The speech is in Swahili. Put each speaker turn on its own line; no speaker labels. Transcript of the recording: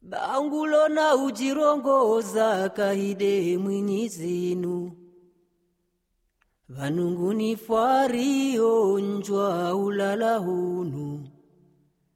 Bangulo na ujirongoza kahide mwinyizinu. Vanunguni fwario njwa ulala hunu.